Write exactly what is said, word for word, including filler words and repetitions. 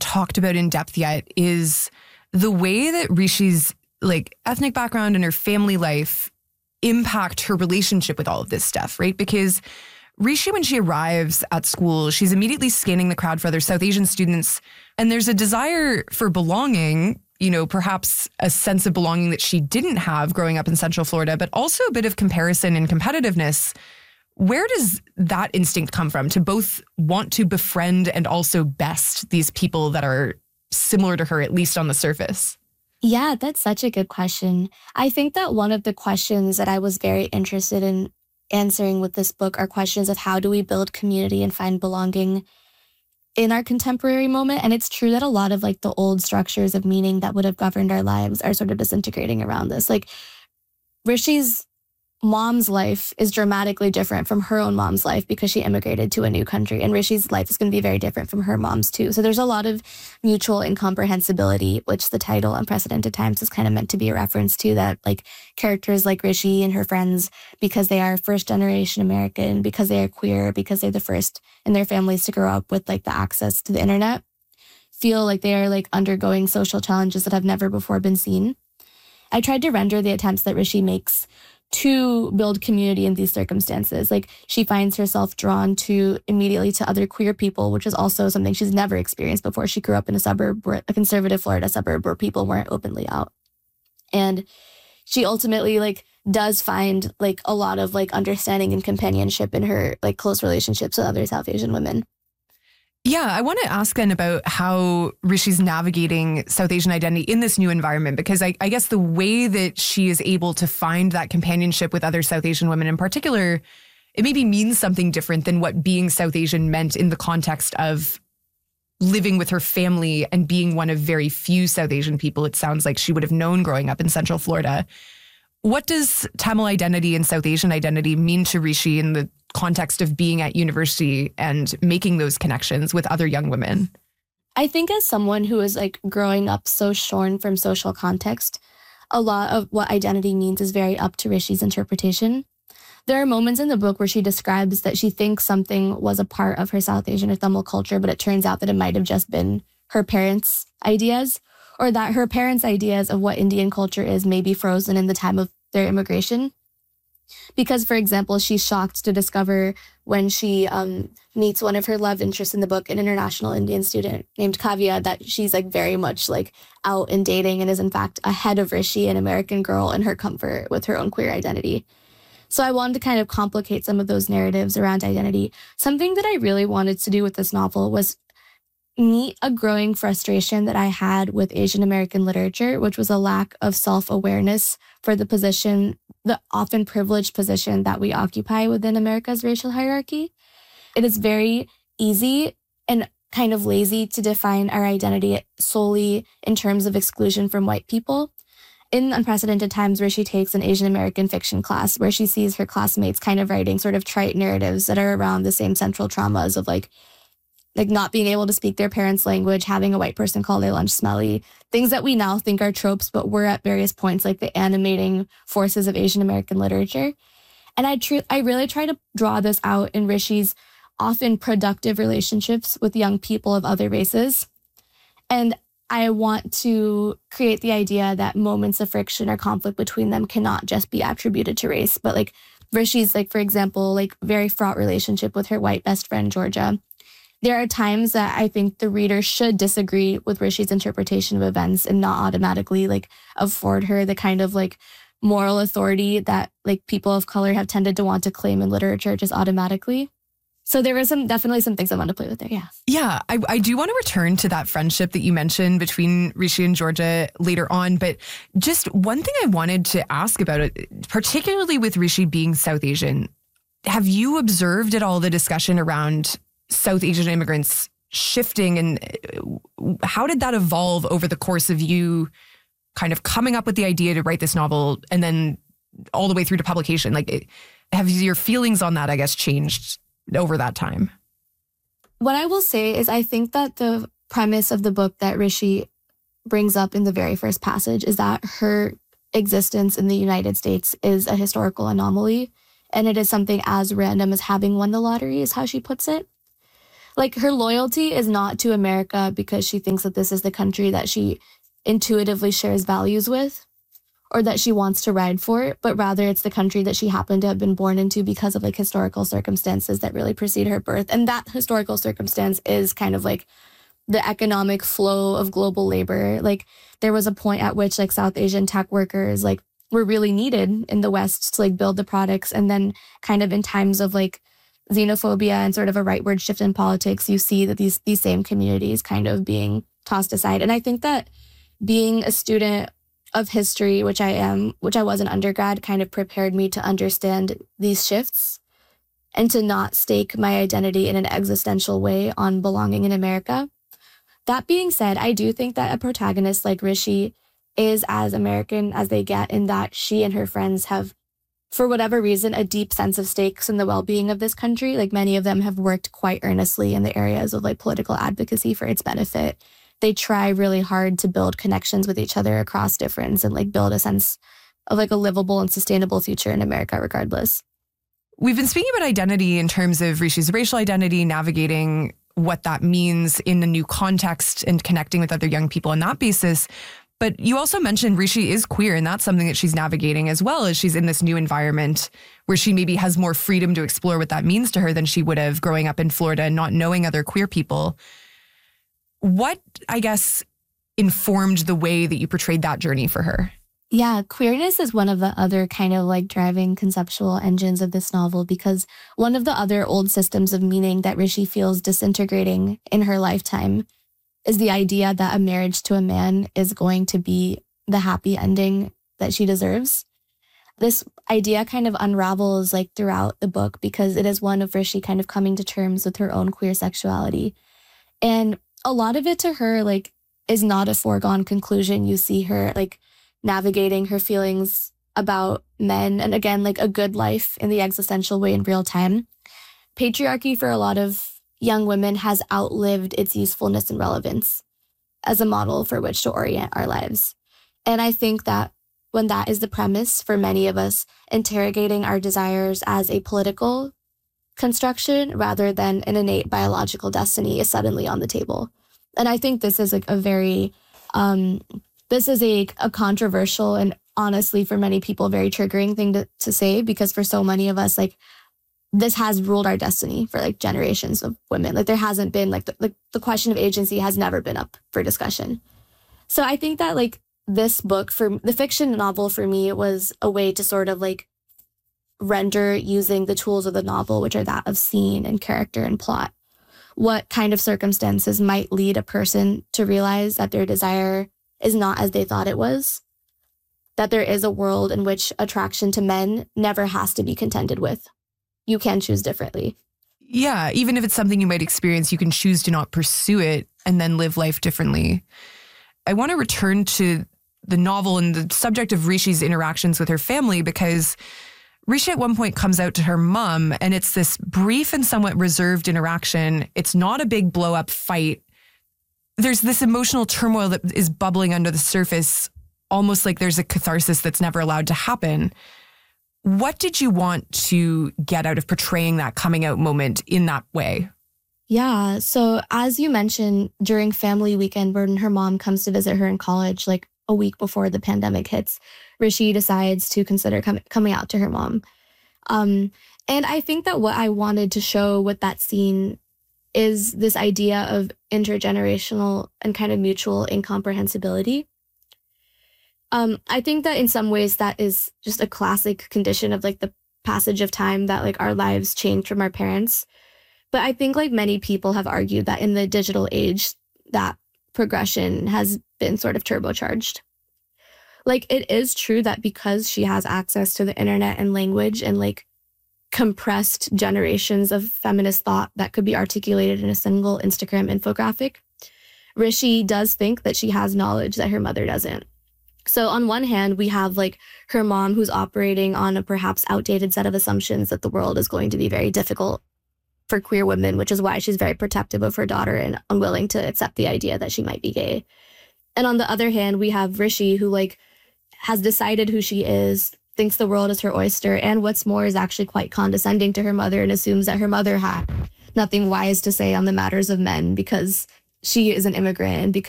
talked about in depth yet is the way that Rishi's like ethnic background and her family life impact her relationship with all of this stuff, right? Because Rishi, when she arrives at school, she's immediately scanning the crowd for other South Asian students. And there's a desire for belonging, you know, perhaps a sense of belonging that she didn't have growing up in Central Florida, but also a bit of comparison and competitiveness. Where does that instinct come from to both want to befriend and also best these people that are similar to her, at least on the surface? Yeah, that's such a good question. I think that one of the questions that I was very interested in answering with this book are questions of how do we build community and find belonging in our contemporary moment. And it's true that a lot of like the old structures of meaning that would have governed our lives are sort of disintegrating around this. Like Rishi's mom's life is dramatically different from her own mom's life because she immigrated to a new country, and Rishi's life is going to be very different from her mom's too. So there's a lot of mutual incomprehensibility, which the title Unprecedented Times is kind of meant to be a reference to, that like characters like Rishi and her friends, because they are first generation American, because they are queer, because they're the first in their families to grow up with like the access to the internet, feel like they are like undergoing social challenges that have never before been seen. I tried to render the attempts that Rishi makes to build community in these circumstances. Like she finds herself drawn to immediately to other queer people, which is also something she's never experienced before. She grew up in a suburb, where, a conservative Florida suburb where people weren't openly out. And she ultimately like does find like a lot of like understanding and companionship in her like close relationships with other South Asian women. Yeah, I want to ask then about how Rishi's navigating South Asian identity in this new environment, because I, I guess the way that she is able to find that companionship with other South Asian women in particular, it maybe means something different than what being South Asian meant in the context of living with her family and being one of very few South Asian people it sounds like she would have known growing up in Central Florida. What does Tamil identity and South Asian identity mean to Rishi in the context of being at university and making those connections with other young women? I think as someone who is like growing up so shorn from social context, a lot of what identity means is very up to Rishi's interpretation. There are moments in the book where she describes that she thinks something was a part of her South Asian or Tamil culture, but it turns out that it might have just been her parents' ideas, or that her parents' ideas of what Indian culture is may be frozen in the time of their immigration. Because, for example, she's shocked to discover when she um, meets one of her love interests in the book, an international Indian student named Kavya, that she's like very much like out and dating and is in fact ahead of Rishi, an American girl, in her comfort with her own queer identity. So I wanted to kind of complicate some of those narratives around identity. Something that I really wanted to do with this novel was meet a growing frustration that I had with Asian American literature, which was a lack of self-awareness for the position, the often privileged position that we occupy within America's racial hierarchy. It is very easy and kind of lazy to define our identity solely in terms of exclusion from white people. In Unprecedented Times, Rishi takes an Asian American fiction class where she sees her classmates kind of writing sort of trite narratives that are around the same central traumas of like like not being able to speak their parents' language, having a white person call their lunch smelly, things that we now think are tropes, but were at various points like the animating forces of Asian American literature. And I tr- I really try to draw this out in Rishi's often productive relationships with young people of other races. And I want to create the idea that moments of friction or conflict between them cannot just be attributed to race, but like Rishi's, like, for example, like very fraught relationship with her white best friend, Georgia. There are times that I think the reader should disagree with Rishi's interpretation of events and not automatically like afford her the kind of like moral authority that like people of color have tended to want to claim in literature just automatically. So there were some definitely some things I wanted to play with there. Yeah. Yeah, I, I do want to return to that friendship that you mentioned between Rishi and Georgia later on. But just one thing I wanted to ask about it, particularly with Rishi being South Asian, have you observed at all the discussion around South Asian immigrants shifting, and how did that evolve over the course of you kind of coming up with the idea to write this novel and then all the way through to publication? Like, have your feelings on that, I guess, changed over that time? What I will say is I think that the premise of the book that Rishi brings up in the very first passage is that her existence in the United States is a historical anomaly, and it is something as random as having won the lottery, is how she puts it. Like, her loyalty is not to America because she thinks that this is the country that she intuitively shares values with or that she wants to ride for, but rather it's the country that she happened to have been born into because of like historical circumstances that really precede her birth. And that historical circumstance is kind of like the economic flow of global labor. Like, there was a point at which like South Asian tech workers like were really needed in the West to like build the products. And then kind of in times of like xenophobia and sort of a rightward shift in politics, you see that these these same communities kind of being tossed aside. And I think that being a student of history, which I am, which I was an undergrad, kind of prepared me to understand these shifts and to not stake my identity in an existential way on belonging in America. That being said, I do think that a protagonist like Rishi is as American as they get in that she and her friends have, for whatever reason, a deep sense of stakes in the well-being of this country. Like, many of them have worked quite earnestly in the areas of like political advocacy for its benefit. They try really hard to build connections with each other across difference and like build a sense of like a livable and sustainable future in America regardless. We've been speaking about identity in terms of Rishi's racial identity, navigating what that means in a new context and connecting with other young people on that basis. But you also mentioned Rishi is queer, and that's something that she's navigating as well, as she's in this new environment where she maybe has more freedom to explore what that means to her than she would have growing up in Florida and not knowing other queer people. What, I guess, informed the way that you portrayed that journey for her? Yeah, queerness is one of the other kind of like driving conceptual engines of this novel, because one of the other old systems of meaning that Rishi feels disintegrating in her lifetime is the idea that a marriage to a man is going to be the happy ending that she deserves. This idea kind of unravels like throughout the book because it is one of Rishi kind of coming to terms with her own queer sexuality. And a lot of it to her like is not a foregone conclusion. You see her like navigating her feelings about men and again, like a good life in the existential way in real time. Patriarchy for a lot of young women has outlived its usefulness and relevance as a model for which to orient our lives. And I think that when that is the premise for many of us, interrogating our desires as a political construction rather than an innate biological destiny is suddenly on the table. And I think this is like a very, um, this is a, a controversial and honestly for many people very triggering thing to, to say, because for so many of us, like, this has ruled our destiny for like generations of women. Like, there hasn't been like the, like the question of agency has never been up for discussion. So I think that like this book, for the fiction novel for me, was a way to sort of like render, using the tools of the novel, which are that of scene and character and plot, what kind of circumstances might lead a person to realize that their desire is not as they thought it was, that there is a world in which attraction to men never has to be contended with. You can choose differently. Yeah, even if it's something you might experience, you can choose to not pursue it and then live life differently. I want to return to the novel and the subject of Rishi's interactions with her family, because Rishi at one point comes out to her mom, and it's this brief and somewhat reserved interaction. It's not a big blow up fight. There's this emotional turmoil that is bubbling under the surface, almost like there's a catharsis that's never allowed to happen. What did you want to get out of portraying that coming out moment in that way? Yeah. So as you mentioned, during family weekend, when her mom comes to visit her in college, like a week before the pandemic hits, Rishi decides to consider com- coming out to her mom. Um, and I think that what I wanted to show with that scene is this idea of intergenerational and kind of mutual incomprehensibility. Um, I think that in some ways that is just a classic condition of like the passage of time, that like our lives change from our parents. But I think like many people have argued that in the digital age, that progression has been sort of turbocharged. Like, it is true that because she has access to the internet and language and like compressed generations of feminist thought that could be articulated in a single Instagram infographic, Rishi does think that she has knowledge that her mother doesn't. So on one hand, we have like her mom who's operating on a perhaps outdated set of assumptions that the world is going to be very difficult for queer women, which is why she's very protective of her daughter and unwilling to accept the idea that she might be gay. And on the other hand, we have Rishi who like has decided who she is, thinks the world is her oyster, and what's more is actually quite condescending to her mother and assumes that her mother had nothing wise to say on the matters of men because she is an immigrant and because